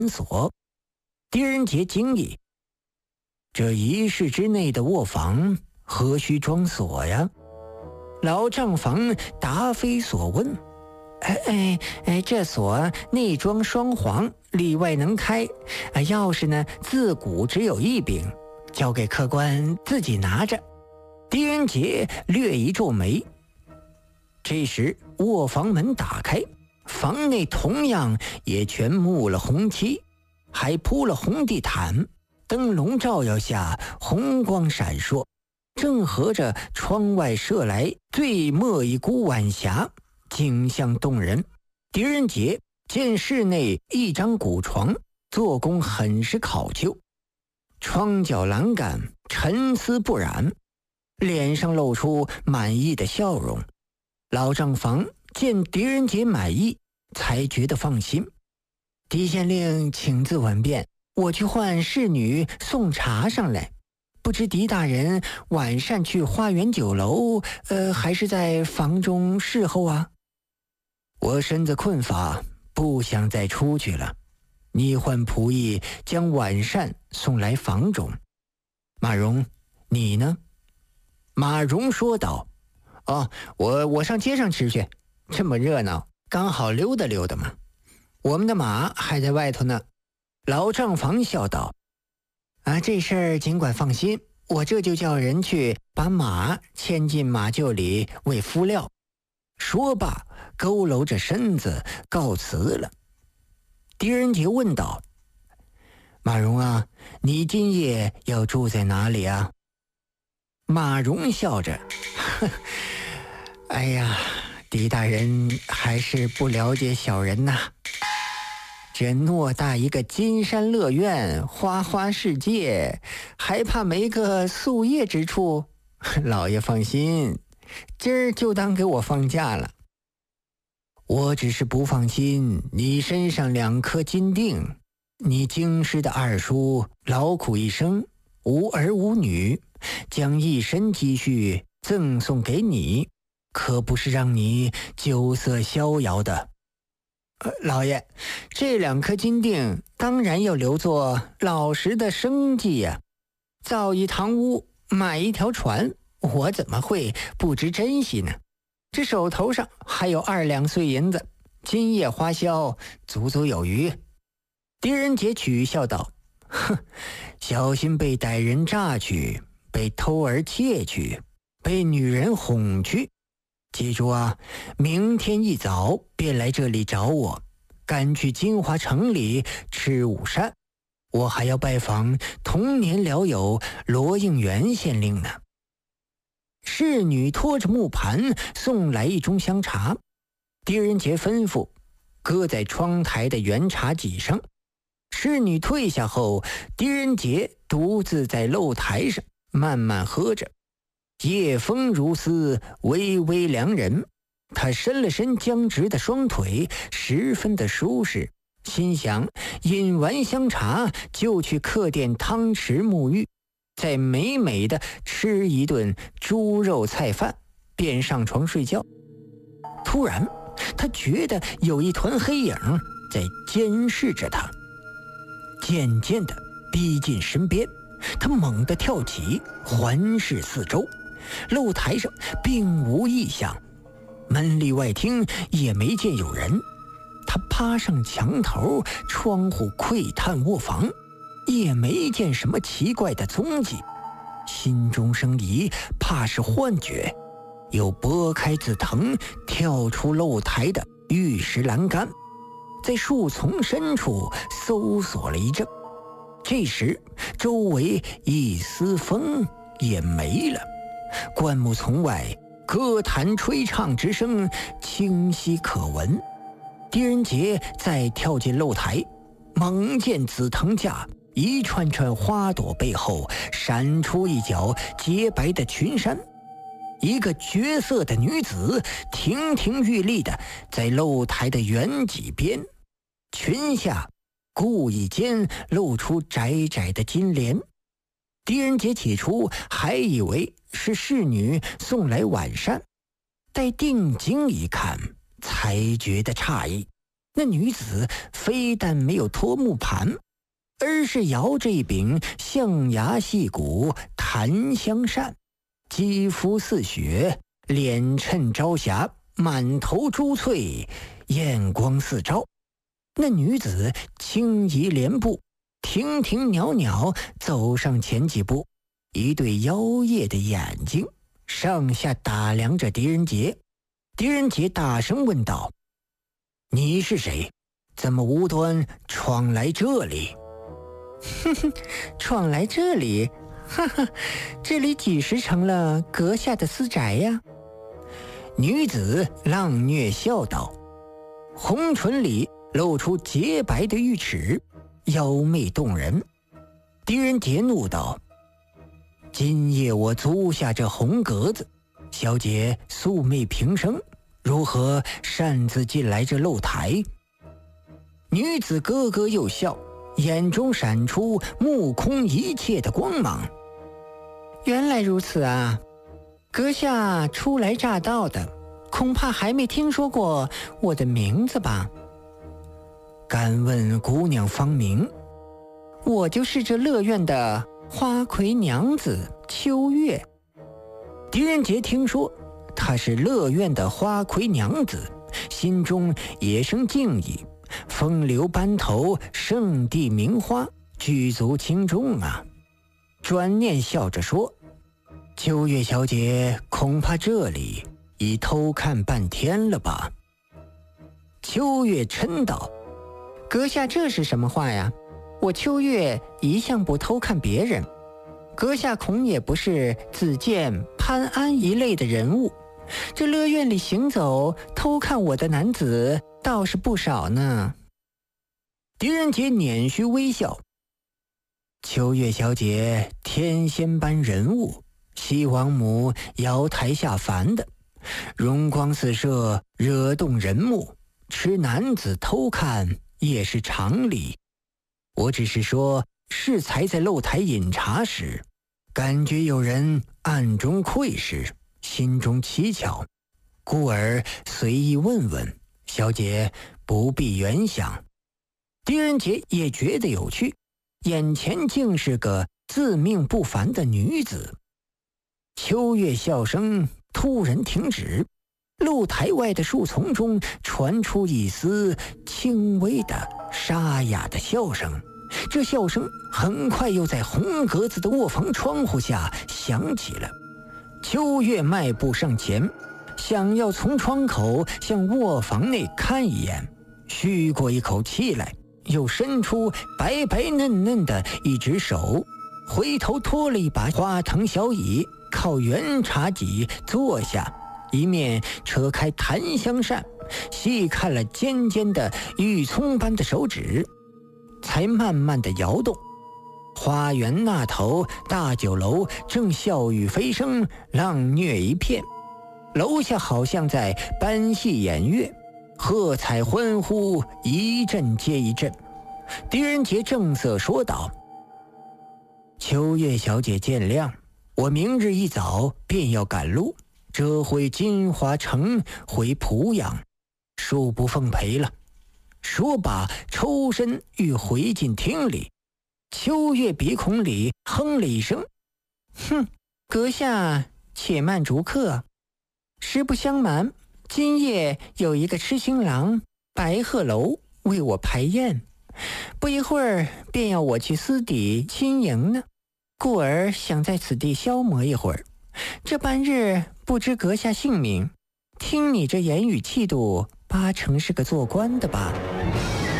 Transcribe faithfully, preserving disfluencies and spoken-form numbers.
锁。狄仁杰惊异，这一室之内的卧房何须装锁呀？老账房答非所问。哎哎哎，这锁内装双簧，里外能开。啊，钥匙呢，自古只有一柄，交给客官自己拿着。狄仁杰略一皱眉。这时卧房门打开，房内同样也全幕了红漆，还铺了红地毯，灯笼照耀下红光闪烁，正合着窗外射来最末一股晚霞，景象动人。狄仁杰见室内一张古床，做工很是考究，窗角栏杆沉丝不染，脸上露出满意的笑容。老账房见狄仁杰满意，才觉得放心。狄县令请自稳便，我去唤侍女送茶上来。不知狄大人晚膳去花园酒楼，呃，还是在房中侍候啊？我身子困乏，不想再出去了。你唤仆役将晚膳送来房中。马荣，你呢？马荣说道：哦，我我上街上吃去，这么热闹，刚好溜达溜达嘛。我们的马还在外头呢。老账房笑道：啊，这事儿尽管放心，我这就叫人去把马牵进马厩里喂敷料。说罢，佝偻着身子告辞了。狄仁杰问道：马荣啊，你今夜要住在哪里啊？马荣笑着：哎呀，狄大人还是不了解小人呐。这偌大一个金山乐苑，花花世界，还怕没个宿夜之处？老爷放心，今儿就当给我放假了。我只是不放心你身上两颗金锭。你京师的二叔劳苦一生，无儿无女，将一身积蓄赠送给你，可不是让你酒色逍遥的。呃，老爷，这两颗金锭当然要留作老实的生计呀、啊。造一堂屋，买一条船，我怎么会不知珍惜呢？这手头上还有二两碎银子，今夜花销足足有余。狄仁杰取笑道：哼，小心被歹人榨去，被偷儿窃去，被女人哄去。记住啊，明天一早便来这里找我，赶去金华城里吃午膳。我还要拜访童年老友罗应元县令呢。侍女拖着木盘送来一盅香茶，狄仁杰吩咐搁在窗台的圆茶几上。侍女退下后，狄仁杰独自在露台上慢慢喝着。夜风如丝，微微凉人。他伸了伸僵直的双腿，十分的舒适，心想饮完香茶就去客店汤池沐浴，再美美的吃一顿猪肉菜饭，便上床睡觉。突然他觉得有一团黑影在监视着他，渐渐地逼近身边。他猛地跳起，环视四周，露台上并无异象，门里外厅也没见有人。他趴上墙头窗户窥探卧房，也没见什么奇怪的踪迹，心中生疑，怕是幻觉，又拨开紫藤，跳出露台的玉石栏杆，在树丛深处搜索了一阵。这时周围一丝风也没了，灌木丛外歌坛吹唱之声清晰可闻。狄仁杰再跳进露台，猛见紫藤架一串串花朵背后闪出一角洁白的裙衫，一个绝色的女子亭亭玉立的在露台的圆脊边，裙下故意间露出窄窄的金莲。狄仁杰起初还以为是侍女送来晚膳，待定睛一看，才觉得诧异。 那女子非但没有脱木盘，而是摇着一柄象牙细骨檀香扇，肌肤似雪，脸衬朝霞，满头珠翠，艳光四照。那女子轻移莲步，亭亭袅袅走上前几步，一对妖冶的眼睛上下打量着狄仁杰。狄仁杰大声问道：你是谁？怎么无端闯来这里？ 哼哼，闯来这里？哈哈，这里几时成了阁下的私宅呀？ 女子浪谑笑道，红唇里露出洁白的玉齿，妖媚动人。狄仁杰怒道：今夜我租下这红格子，小姐素昧平生，如何擅自进来这露台？女子咯咯又笑，眼中闪出目空一切的光芒。 原来如此啊，阁下初来乍到的，恐怕还没听说过我的名字吧？ 敢问姑娘芳名？ 我就是这乐院的花魁娘子秋月。 狄仁杰听说她是乐院的花魁娘子，心中也生敬意。风流班头，圣地名花，举足轻重啊。转念笑着说：秋月小姐恐怕这里已偷看半天了吧？秋月嗔道： 阁下这是什么话呀？我秋月一向不偷看别人，阁下恐也不是子健、潘安一类的人物，这乐院里行走偷看我的男子倒是不少呢。 狄仁杰捻须微笑：秋月小姐天仙般人物，西王母瑶台下凡的，容光四射，惹动人目，吃男子偷看也是常理。我只是说适才在露台饮茶时，感觉有人暗中窥视，心中蹊跷，故而随意问问，小姐不必原想。狄仁杰也觉得有趣，眼前竟是个自命不凡的女子。秋月笑声突然停止，露台外的树丛中传出一丝轻微的沙哑的笑声，这笑声很快又在红格子的卧房窗户下响起了。秋月迈步上前，想要从窗口向卧房内看一眼，吁过一口气来，又伸出白白嫩嫩的一只手，回头拖了一把花藤小椅，靠圆茶几坐下，一面扯开檀香扇，细看了尖尖的玉葱般的手指，才慢慢的摇动。花园那头大酒楼正笑语飞声，浪虐一片，楼下好像在搬戏演乐，喝彩欢呼一阵接一阵。狄仁杰正色说道：秋月小姐见谅，我明日一早便要赶路，折回金华城回濮阳，恕不奉陪了。说罢抽身欲回进厅里。秋月鼻孔里哼了一声： 哼，阁下且慢逐客。实不相瞒，今夜有一个痴心郎白鹤楼为我排宴，不一会儿便要我去私底亲迎呢，故而想在此地消磨一会儿。这半日不知阁下姓名，听你这言语气度，八成是个做官的吧？